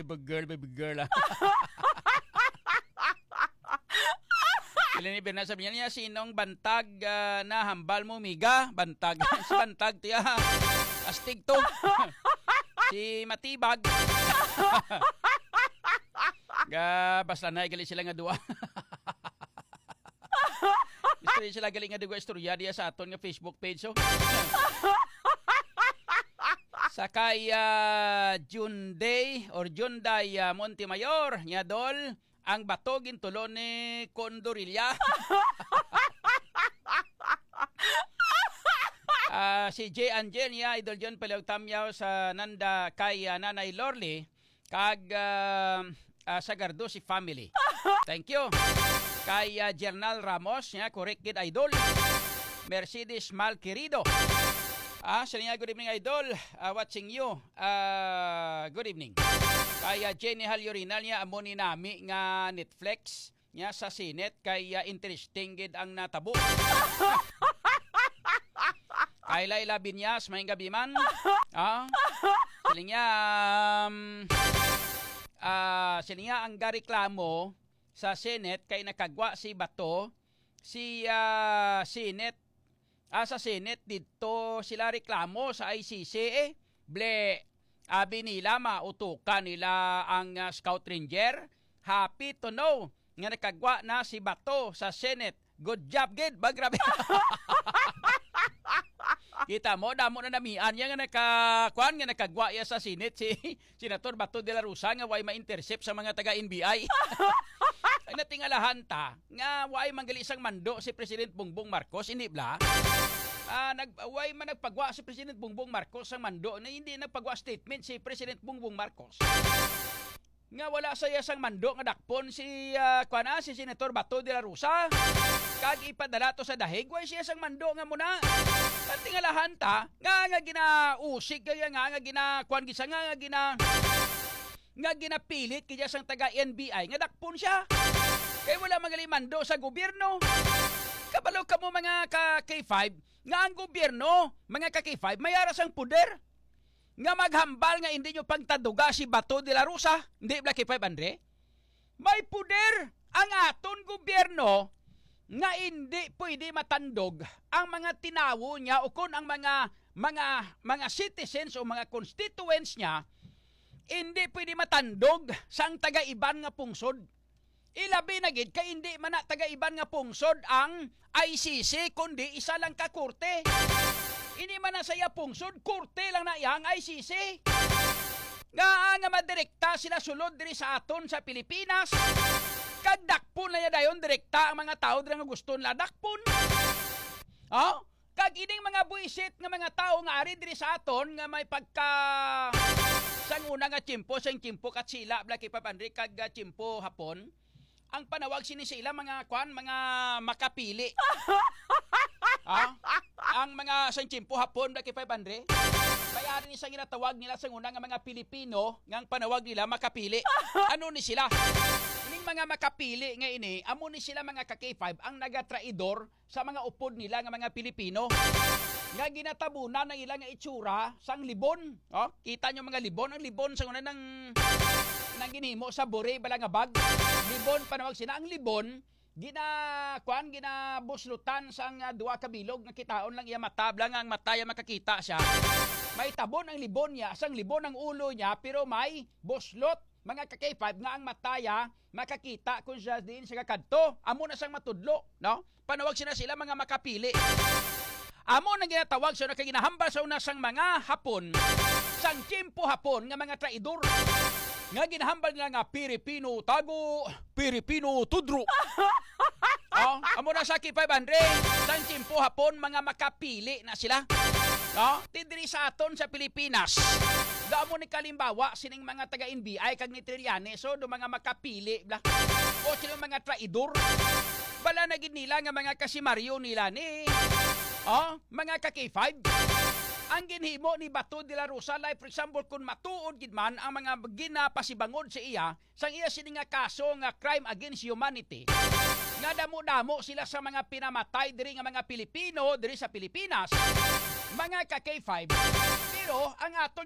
baby girl. Sila ni Berna, sabi niya, sinong bantag na hambal mo, miga? Bantag. Si bantag, tiya. Astig to. Si matibag. Basta na, gali sila nga dua. Gusto sila galing nga dua istorya diya sa aton nga Facebook page. So. Sakay Junday Montemayor, nya dol, ang bato gintulo ni Condorilla. Si J. Angel niya, idol John Palog Tamyaw sa nanda kay Nanay Lorly, kag sa Gardo si family. Thank you. Kay Jernal Ramos, niya, correct kid idol. Mercedes Malquerido. Sa niya, good evening idol. Watching you. Good evening. Kay Jenny Halyorinal niya, amo ni nami nga Netflix niya sa Sinet, kay interesting gid ang natabo. Kay Laila Binyas, may gabi man. Sila niya, ang gareklamo sa Senate kay nakagwa si Bato, si Senate, sa Senate dito sila reklamo sa ICC, abi nila mautukan nila ang Scout Ranger. Happy to know nga nakagwa na si Bato sa Senate. Good job, gid. Grabe. Kita mo, damo na namian niya nga nakagwa ya sa Senate si Senator Bato de la Rosa nga way ma-intercept sa mga taga-NBI. Ay natingalahan ta nga way manggali isang mando si President Bongbong Marcos, hindi bla? Way man nagpagwa si President Bongbong Marcos ang mando na hindi nagpagwa statement si President Bongbong Marcos. Nga wala sa isang mando nga dakpon si Senator Bato de la Rosa. Kag ipadala to sa dahig, way siya isang mando nga muna. At tingalahan ta, nga ginausig kaya nga ginakuan gisa nga ginapilit kaya sang taga-NBI nga dakpon siya. Kaya wala magaling mando sa gobyerno. Kabalo ka mo mga ka-K5 nga ang gobyerno, mga ka-K5 mayara sang puder. Nga maghambal nga hindi nyo pagtaduga si Bato de la Rosa. Hindi ba K5 Andre? May puder ang aton gobyerno nga hindi pwede matandog ang mga tinawo niya o kung ang mga citizens o mga constituents niya hindi pwede matandog sang taga-iban nga pungsod. Ilabi na gid kay hindi man na taga-iban nga pungsod ang ICC kundi isa lang ka korte. Hindi man na saya pungsod, korte lang na yang ICC. Nga madirekta sila sulod diri sa aton sa Pilipinas. Kag dakpon na niya dayon direkta ang mga tao diri nga gusto nila dakpon. Kag ining mga buisit nga mga tao nga ari diri sa aton nga may pagka sang una nga tiyempo kat sila bla kay Papandri kag tiyempo hapon. Ang panawag sini sila mga makapili. Ang mga sang tiyempo hapon bla kay 500. May ari ni sang ginatawag nila sang una nga mga Pilipino nga ang panawag nila makapili. Ano ni sila? Mga makapili nga ini, amo ni sila mga ka-K5 ang nagatraidor sa mga upod nila nga mga Pilipino. Nga ginatabunan ng ilang itsura sang libon. Kita nyo mga libon, ang libon sa una nang ginhimo sa bore bala nga bag. Libon panawag sila ang libon ginabuslutan sang duwa ka bilog nga kitaon lang iya mata bala nga ang mata ya makakita siya. May tabon ang libon niya, sang libon ang ulo niya pero may buslot. Mga ka-K5 nga ang mataya makakita kung siya din sa kakadto. Amo na sang matudlo, no? Panawag sila mga makapili. Amo nang ginatawag sa nakaginahambal sa una sang mga Hapon, sang tiyempo Hapon nga mga traidor. Nga ginahambal nila nga Pilipino tago, Pilipino tudro. Amo na sa K500, sang tiyempo Hapon mga makapili na sila. Tidiri sa aton sa Pilipinas. Damo ni kalimbawa sining mga taga-NBI kag ni Trillanes so do mga makapili bla. O sila mga traidor. Bala na gid nila nga mga kasimaryo nila ni mga ka-K5. Ang ginhimo ni Bato de la Rosa, like for example, kung matuod gid man ang mga ginapasibangod sa iya, sang iya sini nga kaso nga crime against humanity. Nga damo-damo sila sa mga pinamatay diri nga mga Pilipino diri sa Pilipinas, mga ka-K5. Pero ang aton